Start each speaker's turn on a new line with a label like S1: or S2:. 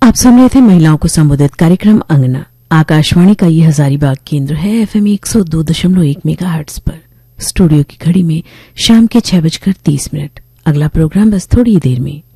S1: आप सुन रहे थे महिलाओं को संबोधित कार्यक्रम अंगना। आकाशवाणी का ये हजारीबाग केंद्र है FM 102.1 मेगाहर्ट्ज पर। स्टूडियो की घड़ी में शाम के 6:30 अगला प्रोग्राम बस थोड़ी देर में।